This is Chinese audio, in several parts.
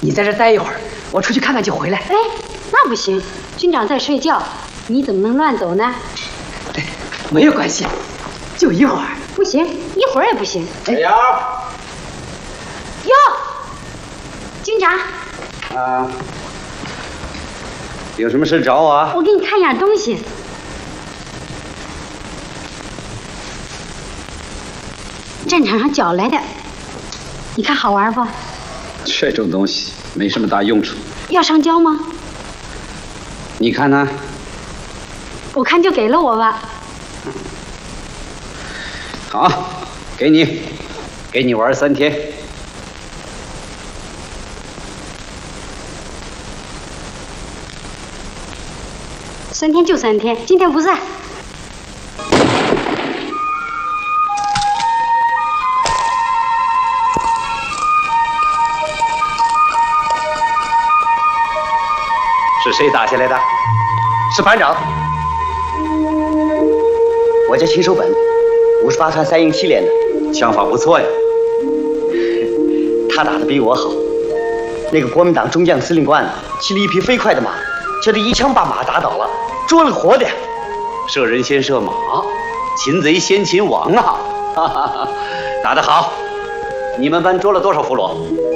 你在这待一会儿，我出去看看就回来。 哎，那不行，军长在睡觉，你怎么能乱走呢？ 没有关系，就一会儿。 不行，一会儿也不行。 小姚。 哟，军长。 啊。有什么事找我啊？ 我给你看样东西。战场上缴来的，你看好玩不？ 这种东西没什么大用处。 要上交吗？ 你看呢？ 我看就给了我吧。 好，给你玩3天。 3天就3天，今天不算。 是谁打下来的？ 是班长。我叫秦守本，58团3营7连的， 枪法不错呀。 他打得比我好。那个国民党中将司令官骑了一匹飞快的马，叫他一枪把马打倒了，捉了活的。 射人先射马，擒贼先擒王啊！哈哈哈，打得好！你们班捉了多少俘虏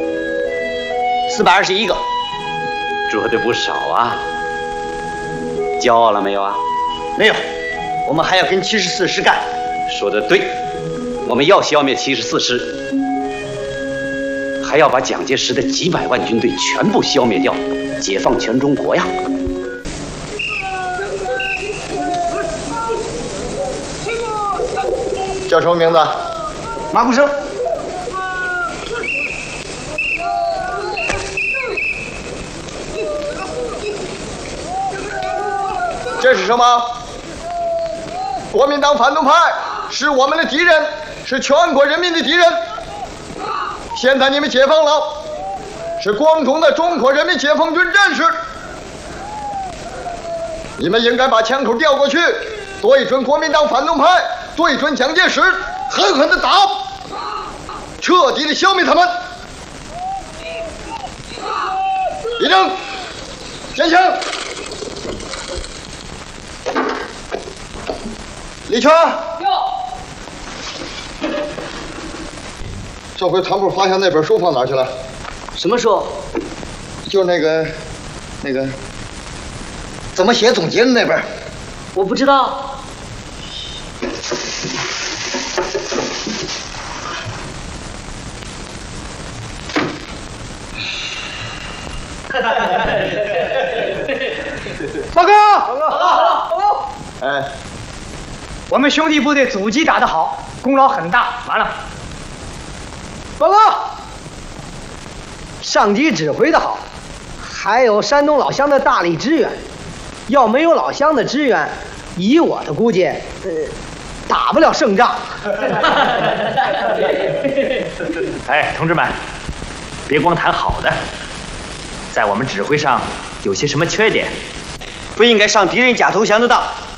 ？421个。 捉的不少啊！骄傲了没有啊？ 没有，我们还要跟74师干。 说得对，我们要消灭74师，还要把蒋介石的几百万军队全部消灭掉，解放全中国呀！ 叫什么名字？ 马谷生。 这是什么？国民党反动派是我们的敌人，是全国人民的敌人。现在你们解放了，是光荣的中国人民解放军战士。你们应该把枪口调过去，对准国民党反动派，对准蒋介石，狠狠地打，彻底地消灭他们。立正，前行。李全，这回团部发现那本书放哪儿去了？ 什么书？ 就那个，怎么写总结的那本。 我不知道。 报告！ 哎。 我们兄弟部队阻击打得好，功劳很大。完了， 报告，上级指挥的好，还有山东老乡的大力支援。要没有老乡的支援，以我的估计，打不了胜仗。 哎，同志们，别光谈好的，在我们指挥上有些什么缺点？ 不应该上敌人假投降的当。